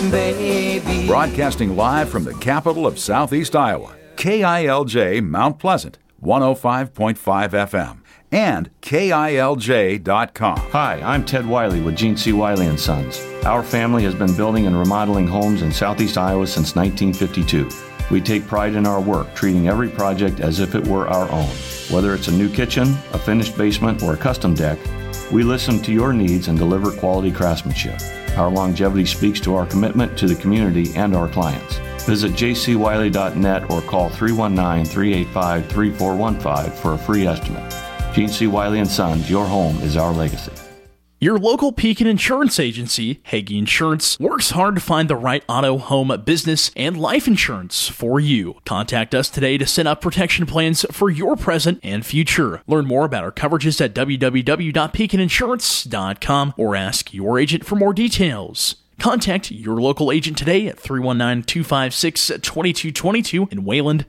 baby. Broadcasting live from the capital of Southeast Iowa, KILJ Mount Pleasant, 105.5 FM. And KILJ.com. Hi, I'm Ted Wiley with Gene C. Wiley & Sons. Our family has been building and remodeling homes in Southeast Iowa since 1952. We take pride in our work, treating every project as if it were our own. Whether it's a new kitchen, a finished basement, or a custom deck, we listen to your needs and deliver quality craftsmanship. Our longevity speaks to our commitment to the community and our clients. Visit jcwiley.net or call 319-385-3415 for a free estimate. Gene C. Wiley & Sons, your home is our legacy. Your local Pekin Insurance Agency, Hagee Insurance, works hard to find the right auto, home, business, and life insurance for you. Contact us today to set up protection plans for your present and future. Learn more about our coverages at www.pekininsurance.com or ask your agent for more details. Contact your local agent today at 319-256-2222 in Wayland,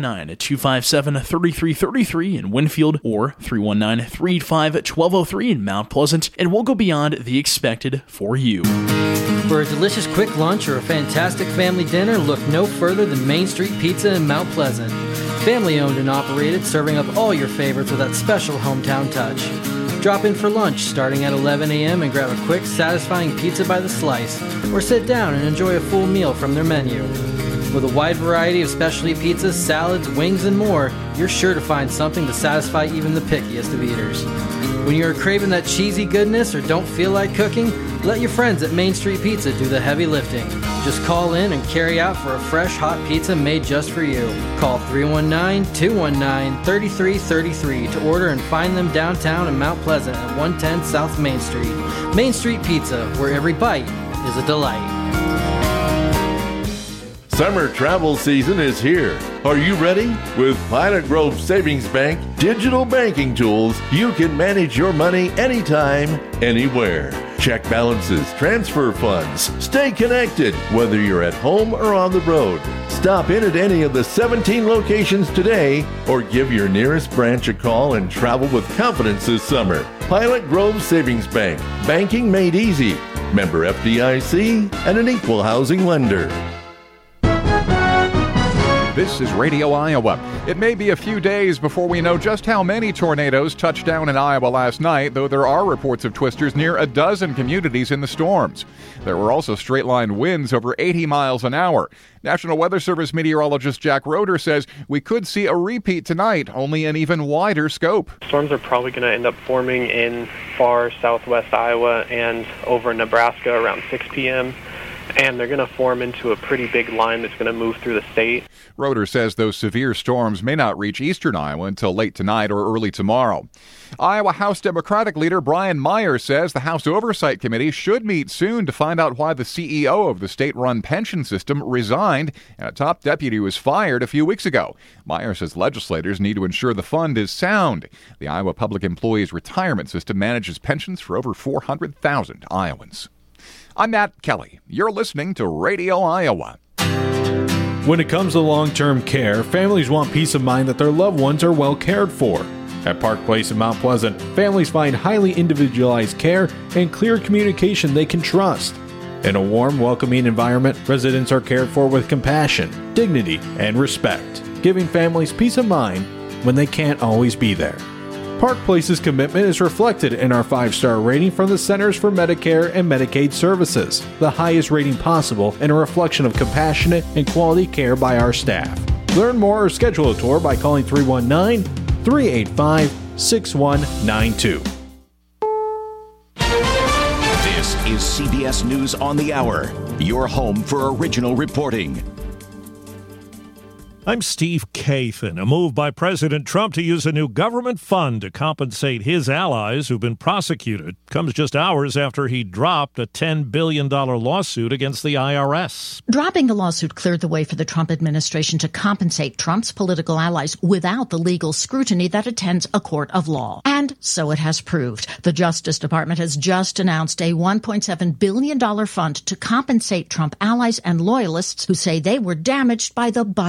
319-257-3333 in Winfield, or 319-385-1203 in Mount Pleasant, and we'll go beyond the expected for you. For a delicious quick lunch or a fantastic family dinner, look no further than Main Street Pizza in Mount Pleasant. Family owned and operated, serving up all your favorites with that special hometown touch. Drop in for lunch starting at 11 a.m. and grab a quick, satisfying pizza by the slice, or sit down and enjoy a full meal from their menu. With a wide variety of specialty pizzas, salads, wings, and more, you're sure to find something to satisfy even the pickiest of eaters. When you're craving that cheesy goodness or don't feel like cooking, let your friends at Main Street Pizza do the heavy lifting. Just call in and carry out for a fresh, hot pizza made just for you. Call 319-219-3333 to order and find them downtown in Mount Pleasant at 110 South Main Street. Main Street Pizza, where every bite is a delight. Summer travel season is here. Are you ready? With Pilot Grove Savings Bank digital banking tools, you can manage your money anytime, anywhere. Check balances, transfer funds, stay connected, whether you're at home or on the road. Stop in at any of the 17 locations today or give your nearest branch a call and travel with confidence this summer. Pilot Grove Savings Bank. Banking made easy. Member FDIC and an equal housing lender. This is Radio Iowa. It may be a few days before we know just how many tornadoes touched down in Iowa last night, though there are reports of twisters near a dozen communities in the storms. There were also straight-line winds over 80 miles an hour. National Weather Service meteorologist Jack Roeder says we could see a repeat tonight, only an even wider scope. Storms are probably going to end up forming in far southwest Iowa and over Nebraska around 6 p.m., and they're going to form into a pretty big line that's going to move through the state. Roeder says those severe storms may not reach eastern Iowa until late tonight or early tomorrow. Iowa House Democratic leader Brian Myers says the House Oversight Committee should meet soon to find out why the CEO of the state-run pension system resigned and a top deputy was fired a few weeks ago. Myers says legislators need to ensure the fund is sound. The Iowa Public Employees Retirement System manages pensions for over 400,000 Iowans. I'm Matt Kelly. You're listening to Radio Iowa. When it comes to long-term care, families want peace of mind that their loved ones are well cared for. At Park Place in Mount Pleasant, families find highly individualized care and clear communication they can trust. In a warm, welcoming environment, residents are cared for with compassion, dignity, and respect, giving families peace of mind when they can't always be there. Park Place's commitment is reflected in our 5-star rating from the Centers for Medicare and Medicaid Services, the highest rating possible and a reflection of compassionate and quality care by our staff. Learn more or schedule a tour by calling 319-385-6192. This is CBS News on the Hour, your home for original reporting. I'm Steve Kathan. A move by President Trump to use a new government fund to compensate his allies who've been prosecuted comes just hours after he dropped a $10 billion lawsuit against the IRS. Dropping the lawsuit cleared the way for the Trump administration to compensate Trump's political allies without the legal scrutiny that attends a court of law. And so it has proved. The Justice Department has just announced a $1.7 billion fund to compensate Trump allies and loyalists who say they were damaged by the Biden administration.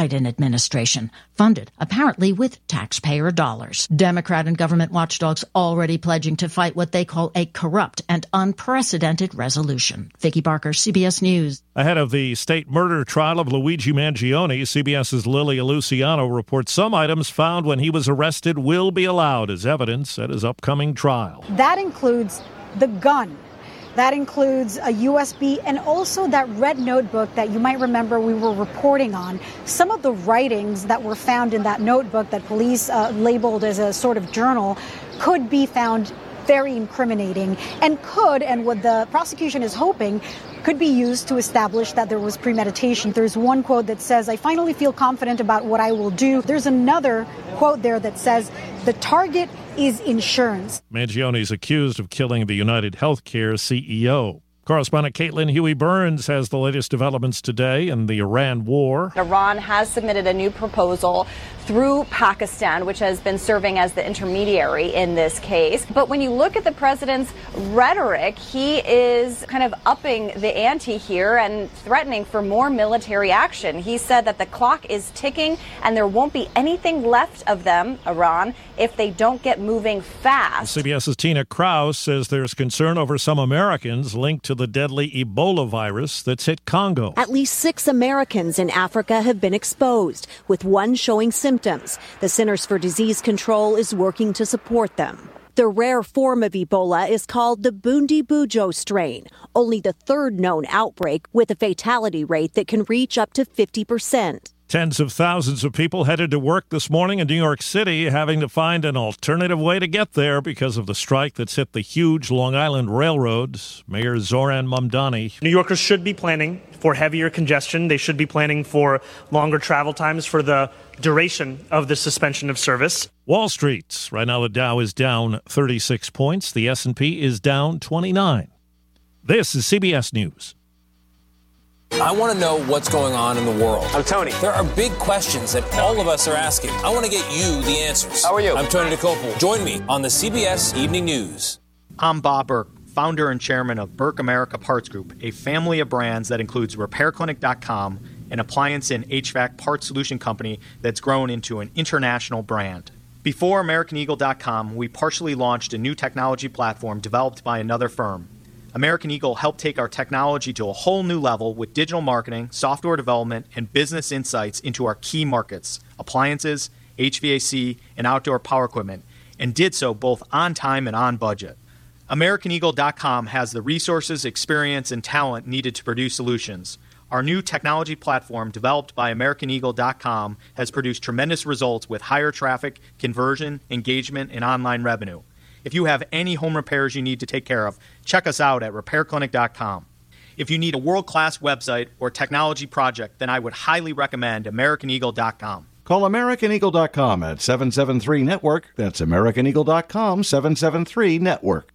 administration, funded apparently with taxpayer dollars. Democrat and government watchdogs already pledging to fight what they call a corrupt and unprecedented resolution. Vicki Barker, CBS News. Ahead of the state murder trial of Luigi Mangione, CBS's Lilia Luciano reports some items found when he was arrested will be allowed as evidence at his upcoming trial. That includes the gun. That includes a USB and also that red notebook that you might remember we were reporting on. Some of the writings that were found in that notebook that police labeled as a sort of journal could be found very incriminating and what the prosecution is hoping could be used to establish that there was premeditation. There's one quote that says, "I finally feel confident about what I will do." There's another quote there that says, "The target is insurance." Mangione is accused of killing the United Healthcare CEO. Correspondent Caitlin Huey-Burns has the latest developments today in the Iran war. Iran has submitted a new proposal through Pakistan, which has been serving as the intermediary in this case. But when you look at the president's rhetoric, he is kind of upping the ante here and threatening for more military action. He said that the clock is ticking and there won't be anything left of them, Iran, if they don't get moving fast. CBS's Tina Kraus says there's concern over some Americans linked to the deadly Ebola virus that's hit Congo. At least 6 Americans in Africa have been exposed, with one showing symptoms. The Centers for Disease Control is working to support them. The rare form of Ebola is called the Bundibugyo strain, only the third known outbreak with a fatality rate that can reach up to 50%. Tens of thousands of people headed to work this morning in New York City, having to find an alternative way to get there because of the strike that's hit the huge Long Island railroads. Mayor Zoran Mamdani. New Yorkers should be planning for heavier congestion. They should be planning for longer travel times for the duration of the suspension of service. Wall Street. Right now the Dow is down 36 points. The S&P is down 29. This is CBS News. I want to know what's going on in the world. I'm Tony. There are big questions that all of us are asking. I want to get you the answers. How are you? I'm Tony DeCopel. Join me on the CBS Evening News. I'm Bob Burke, founder and chairman of Burke America Parts Group, a family of brands that includes RepairClinic.com, an appliance and HVAC parts solution company that's grown into an international brand. Before AmericanEagle.com, we partially launched a new technology platform developed by another firm. American Eagle helped take our technology to a whole new level with digital marketing, software development, and business insights into our key markets, appliances, HVAC, and outdoor power equipment, and did so both on time and on budget. AmericanEagle.com has the resources, experience, and talent needed to produce solutions. Our new technology platform, developed by AmericanEagle.com, has produced tremendous results with higher traffic, conversion, engagement, and online revenue. If you have any home repairs you need to take care of, check us out at RepairClinic.com. If you need a world-class website or technology project, then I would highly recommend AmericanEagle.com. Call AmericanEagle.com at 773-NETWORK. That's AmericanEagle.com, 773-NETWORK.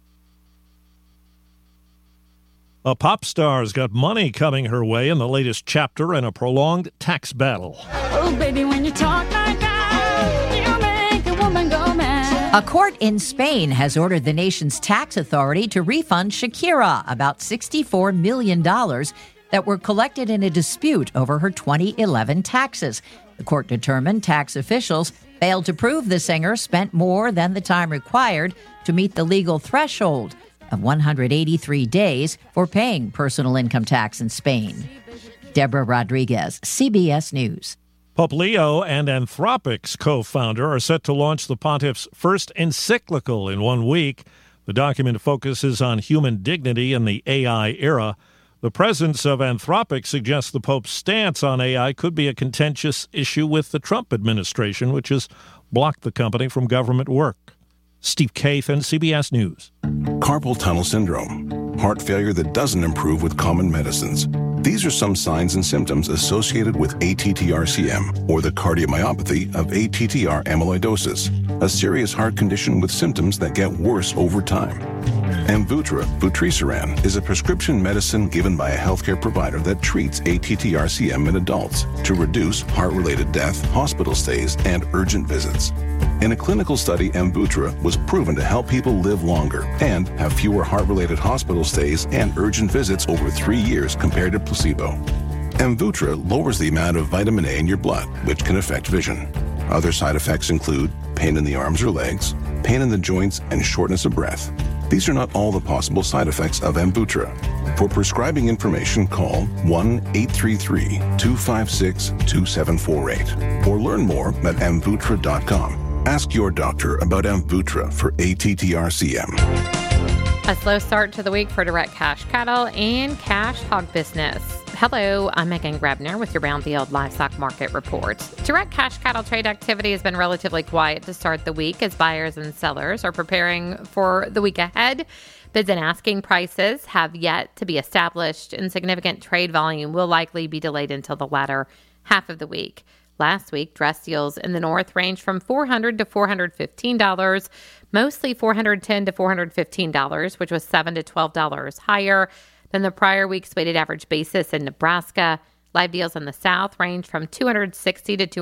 A pop star's got money coming her way in the latest chapter in a prolonged tax battle. Oh, baby, when you talk like that, you make a woman go mad. A court in Spain has ordered the nation's tax authority to refund Shakira about $64 million that were collected in a dispute over her 2011 taxes. The court determined tax officials failed to prove the singer spent more than the time required to meet the legal threshold of 183 days for paying personal income tax in Spain. Deborah Rodriguez, CBS News. Pope Leo and Anthropic's co-founder are set to launch the pontiff's first encyclical in 1 week. The document focuses on human dignity in the AI era. The presence of Anthropic suggests the Pope's stance on AI could be a contentious issue with the Trump administration, which has blocked the company from government work. Steve Kathan, CBS News. Carpal tunnel syndrome, heart failure that doesn't improve with common medicines. These are some signs and symptoms associated with ATTR-CM, or the cardiomyopathy of ATTR amyloidosis, a serious heart condition with symptoms that get worse over time. Amvuttra, vutrisiran, is a prescription medicine given by a healthcare provider that treats ATTR-CM in adults to reduce heart-related death, hospital stays, and urgent visits. In a clinical study, Amvuttra was proven to help people live longer and have fewer heart-related hospital stays and urgent visits over 3 years compared to placebo. Amvuttra lowers the amount of vitamin A in your blood, which can affect vision. Other side effects include pain in the arms or legs, pain in the joints, and shortness of breath. These are not all the possible side effects of Amvuttra. For prescribing information, call 1-833-256-2748 or learn more at amvuttra.com. Ask your doctor about Amvuttra for ATTRCM. A slow start to the week for direct cash cattle and cash hog business. Hello, I'm Megan Grebner with your Brownfield Livestock Market Report. Direct cash cattle trade activity has been relatively quiet to start the week as buyers and sellers are preparing for the week ahead. Bids and asking prices have yet to be established, and significant trade volume will likely be delayed until the latter half of the week. Last week, dress deals in the north ranged from $400 to $415, mostly $410 to $415, which was $7 to $12 higher than the prior week's weighted average basis in Nebraska. Live deals in the south ranged from $260 to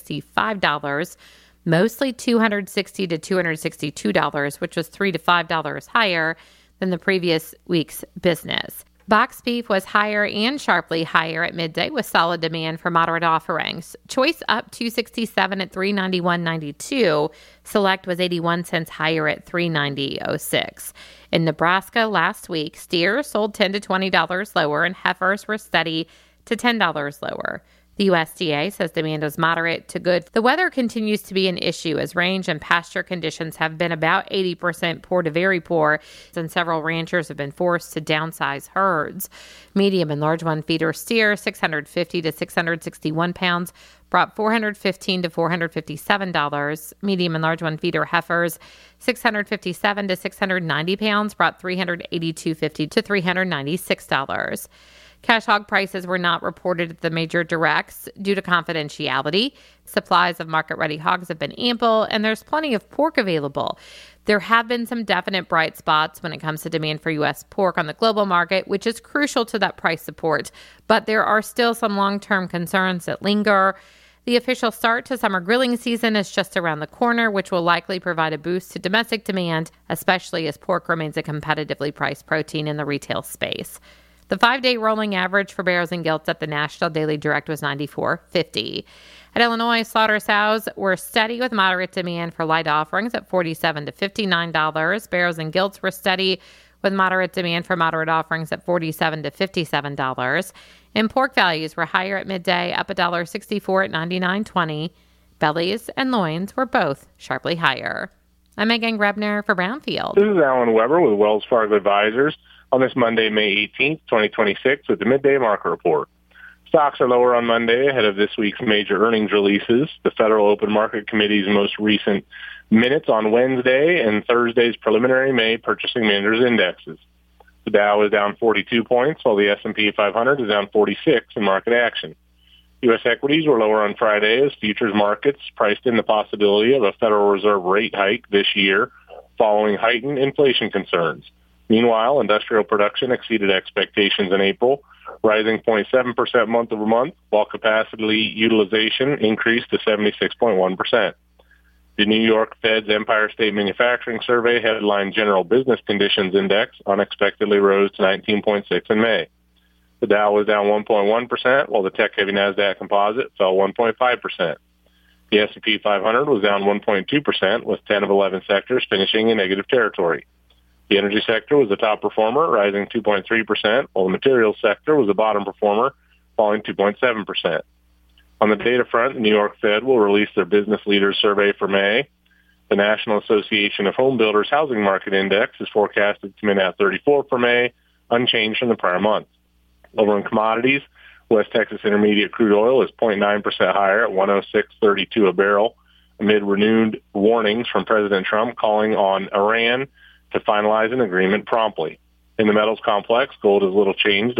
$265, mostly $260 to $262, which was $3 to $5 higher than the previous week's business. Box beef was higher and sharply higher at midday with solid demand for moderate offerings. Choice up $267 at $391.92. Select was 81 cents higher at $390.06. In Nebraska last week, steers sold $10 to $20 lower and heifers were steady to $10 lower. The USDA says demand was moderate to good. The weather continues to be an issue as range and pasture conditions have been about 80% poor to very poor, and several ranchers have been forced to downsize herds. Medium and large one feeder steer, 650 to 661 pounds, brought $415 to $457. Medium and large one feeder heifers, 657 to 690 pounds, brought $382.50 to $396. Cash hog prices were not reported at the major directs due to confidentiality. Supplies of market-ready hogs have been ample, and there's plenty of pork available. There have been some definite bright spots when it comes to demand for U.S. pork on the global market, which is crucial to that price support. But there are still some long-term concerns that linger. The official start to summer grilling season is just around the corner, which will likely provide a boost to domestic demand, especially as pork remains a competitively priced protein in the retail space. The 5-day rolling average for barrows and gilts at the National Daily Direct was 94.50. At Illinois, slaughter sows were steady with moderate demand for light offerings at $47 to $59. Barrows and gilts were steady with moderate demand for moderate offerings at $47 to $57. And pork values were higher at midday, up $1.64 at $99.20. Bellies and loins were both sharply higher. I'm Megan Grebner for Brownfield. This is Alan Weber with Wells Fargo Advisors on this Monday, May 18th, 2026, with the Midday Market Report. Stocks are lower on Monday ahead of this week's major earnings releases, the Federal Open Market Committee's most recent minutes on Wednesday, and Thursday's preliminary May Purchasing Managers Indexes. The Dow is down 42 points, while the S&P 500 is down 46 in market action. U.S. equities were lower on Friday as futures markets priced in the possibility of a Federal Reserve rate hike this year following heightened inflation concerns. Meanwhile, industrial production exceeded expectations in April, rising 0.7% month over month, while capacity utilization increased to 76.1%. The New York Fed's Empire State Manufacturing Survey headline General Business Conditions Index unexpectedly rose to 19.6 in May. The Dow was down 1.1%, while the tech-heavy NASDAQ Composite fell 1.5%. The S&P 500 was down 1.2%, with 10 of 11 sectors finishing in negative territory. The energy sector was the top performer, rising 2.3%, while the materials sector was the bottom performer, falling 2.7%. On the data front, the New York Fed will release their Business Leaders Survey for May. The National Association of Home Builders Housing Market Index is forecasted to come in at 34 for May, unchanged from the prior month. Over in commodities, West Texas Intermediate crude oil is 0.9% higher at $106.32 a barrel, amid renewed warnings from President Trump calling on Iran to finalize an agreement promptly. In the metals complex, gold is little changed to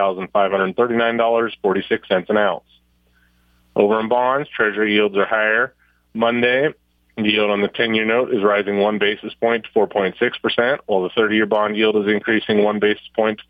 $4,539.46 an ounce. Over in bonds, Treasury yields are higher. Monday, the yield on the 10-year note is rising 1 basis point to 4.6%, while the 30-year bond yield is increasing 1 basis point to